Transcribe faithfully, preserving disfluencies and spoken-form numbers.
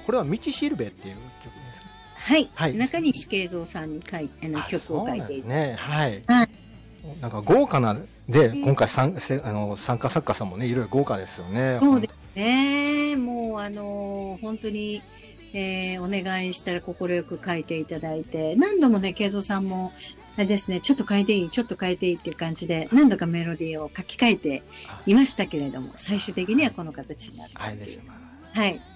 これは道しるべっていう曲ですね。 はい。 はい。 中西慶三さんに書いあの曲を書いている。 ね、はい。 はい。 なんか豪華な、で、今回参あの参加作家さんもね、いろいろ豪華ですよね。 そうですね。もう、あのー、本当に、えー、お願いしたら快く書いていただいて、何度もね、慶三さんも、あれですね、ちょっと変えていい、ちょっと変えていいっていう感じで、何度かメロディーを書き換えていましたけれども、最終的にはこの形になった。 はい、です。 はい。